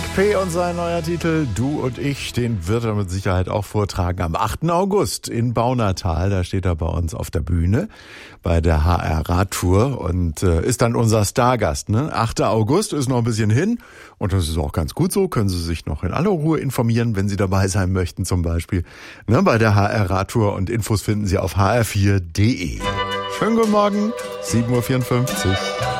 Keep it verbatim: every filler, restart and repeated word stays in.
Mike P. und sein neuer Titel Du und ich, den wird er mit Sicherheit auch vortragen am achten August in Baunatal. Da steht er bei uns auf der Bühne bei der H R Radtour und äh, ist dann unser Stargast. Ne? achter August ist noch ein bisschen hin und das ist auch ganz gut so. Können Sie sich noch in aller Ruhe informieren, wenn Sie dabei sein möchten zum Beispiel, ne, bei der H R Radtour, und Infos finden Sie auf h r vier punkt d e. Schönen guten Morgen, sieben Uhr vierundfünfzig.